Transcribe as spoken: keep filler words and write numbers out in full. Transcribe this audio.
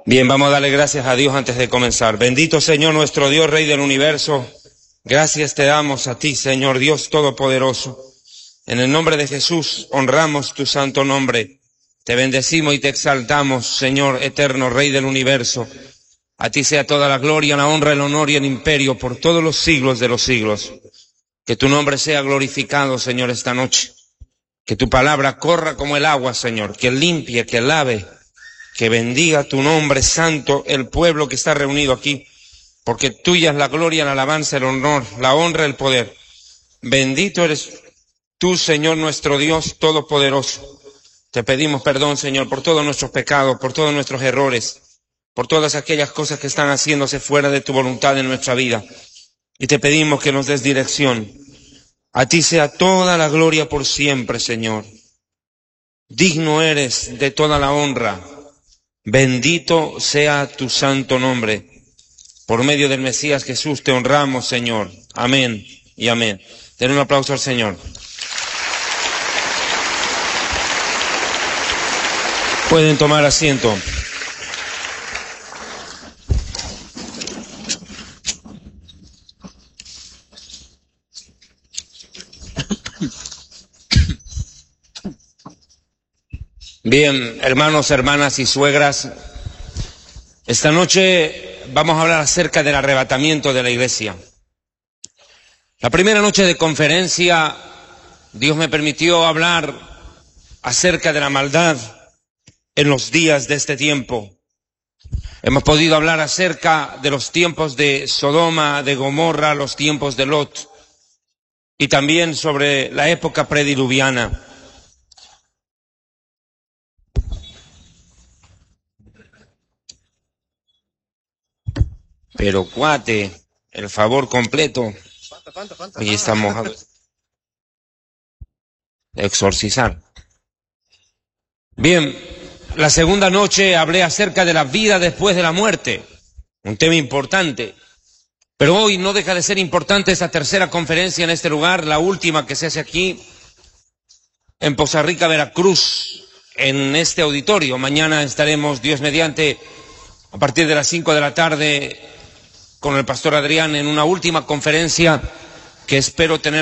Bien, vamos a darle gracias a Dios antes de comenzar. Bendito Señor, nuestro Dios, Rey del universo. Gracias te damos a ti, Señor Dios Todopoderoso. En el nombre de Jesús, honramos tu santo nombre. Te bendecimos y te exaltamos, Señor eterno, Rey del universo. A ti sea toda la gloria, la honra, el honor y el imperio por todos los siglos de los siglos. Que tu nombre sea glorificado, Señor, esta noche. Que tu palabra corra como el agua, Señor, que limpie, que lave, que bendiga tu nombre santo el pueblo que está reunido aquí, porque tuya es la gloria, la alabanza, el honor, la honra, el poder. Bendito eres tú, Señor, nuestro Dios todopoderoso. Te pedimos perdón, Señor, por todos nuestros pecados, por todos nuestros errores, por todas aquellas cosas que están haciéndose fuera de tu voluntad en nuestra vida. Y te pedimos que nos des dirección. A ti sea toda la gloria por siempre, Señor. Digno eres de toda la honra. Bendito sea tu santo nombre. Por medio del Mesías Jesús te honramos, Señor. Amén y amén. Den un aplauso al Señor. Pueden tomar asiento. Bien, hermanos, hermanas y suegras, esta noche vamos a hablar acerca del arrebatamiento de la iglesia. La primera noche de conferencia, Dios me permitió hablar acerca de la maldad en los días de este tiempo. Hemos podido hablar acerca de los tiempos de Sodoma, de Gomorra, los tiempos de Lot, y también sobre la época prediluviana. Pero cuate, el favor completo. Aquí estamos a exorcizar. Bien, la segunda noche hablé acerca de la vida después de la muerte, un tema importante. Pero hoy no deja de ser importante esta tercera conferencia en este lugar, la última que se hace aquí en Poza Rica, Veracruz, en este auditorio. Mañana estaremos, Dios mediante, a partir de las cinco de la tarde, con el pastor Adrián en una última conferencia que espero tener